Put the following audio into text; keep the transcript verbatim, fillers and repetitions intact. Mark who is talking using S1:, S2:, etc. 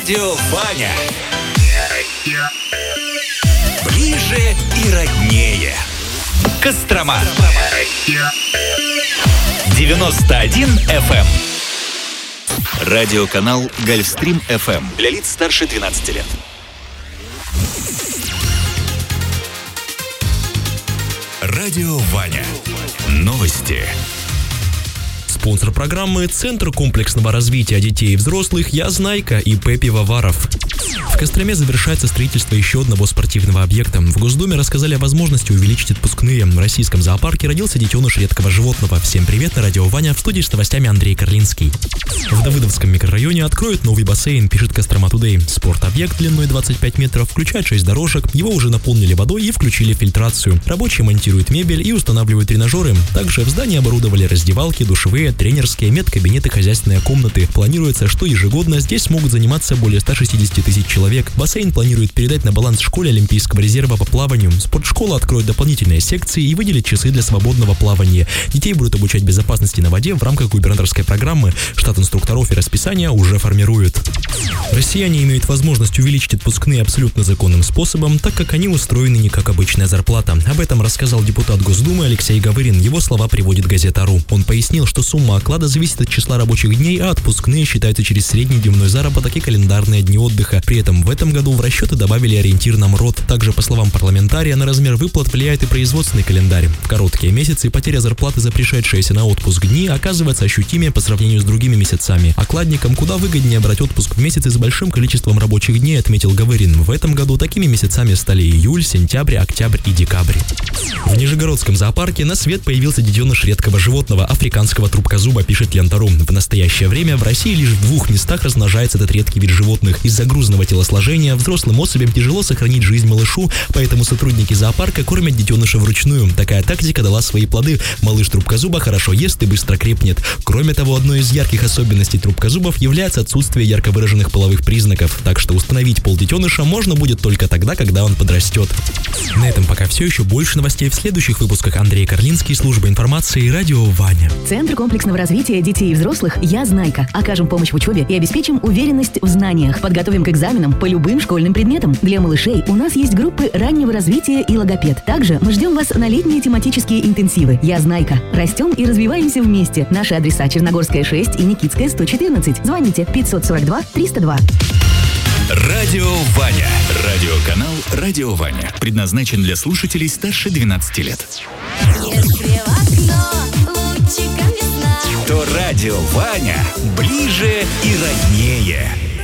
S1: Радио Ваня. Ближе и роднее. Кострома. девяносто один эф эм. Радиоканал Гольфстрим эф эм для лиц старше двенадцати лет. Радио Ваня. Новости.
S2: Спонсор программы — Центр комплексного развития детей и взрослых «Я Знайка» и ИП Пивоваров. В Костроме завершается строительство еще одного спортивного объекта. В Госдуме рассказали о возможности увеличить отпускные. В российском зоопарке родился детеныш редкого животного. Всем привет, на радио Ваня, в студии с новостями Андрей Карлинский. В Давыдовском микрорайоне откроют новый бассейн, пишет Кострома Тудей. Спорт-объект длиной двадцать пять метров включает шесть дорожек, его уже наполнили водой и включили фильтрацию. Рабочие монтируют мебель и устанавливают тренажеры. Также в здании оборудовали раздевалки, душевые, тренерские, медкабинеты, хозяйственные комнаты. Планируется, что ежегодно здесь смогут заниматься более ста шестидесяти тысяч человек. Бассейн планирует передать на баланс школе Олимпийского резерва по плаванию. Спортшкола откроет дополнительные секции и выделит часы для свободного плавания. Детей будут обучать безопасности на воде в рамках губернаторской программы. Штат инструкторов и расписание уже формируют. Россияне имеют возможность увеличить отпускные абсолютно законным способом, так как они устроены не как обычная зарплата. Об этом рассказал депутат Госдумы Алексей Гавырин. Его слова приводит газета.ру. Он пояснил, что сумма оклада зависит от числа рабочих дней, а отпускные считаются через средний дневной заработок и календарные дни отдыха. При этом в этом году в расчеты добавили ориентир на МРОТ. Также, по словам парламентария, на размер выплат влияет и производственный календарь. В короткие месяцы потеря зарплаты за пришедшиеся на отпуск дни оказывается ощутимее по сравнению с другими месяцами. Окладникам куда выгоднее брать отпуск в месяцы с большим количеством рабочих дней, отметил Гавырин. В этом году такими месяцами стали июль, сентябрь, октябрь и декабрь. В Нижегородском зоопарке на свет появился детеныш редкого животного — африканского трубкозуба, пишет Лента.ру. В настоящее время в России лишь в двух местах размножается этот редкий вид животных. Из-за грузного телосложения взрослым особям тяжело сохранить жизнь малышу, поэтому сотрудники зоопарка кормят детеныша вручную. Такая тактика дала свои плоды. Малыш трубкозуба хорошо ест и быстро крепнет. Кроме того, одной из ярких особенностей трубкозубов является отсутствие ярко выраженных половых признаков, так что установить пол детеныша можно будет только тогда, когда он подрастет. На этом пока все. Еще больше новостей в следующих выпусках. Андрей Карлинский, служба информации, радио Ваня.
S3: Центр комплексного развития детей и взрослых «Я Знайка». Окажем помощь в учебе и обеспечим уверенность в знаниях. Подготовим к экзаменам по любым школьным предметам. Для малышей у нас есть группы раннего развития и логопед. Также мы ждем вас на летние тематические интенсивы. «Я Знайка». Растем и развиваемся вместе. Наши адреса: Черногорская шесть и Никитская сто четырнадцать. Звоните пятьсот сорок два триста два.
S1: Радио Ваня. Радиоканал Радио Ваня. Предназначен для слушателей старше двенадцати лет.
S4: Если в окно лучиком весна,
S1: То Радио Ваня ближе и роднее.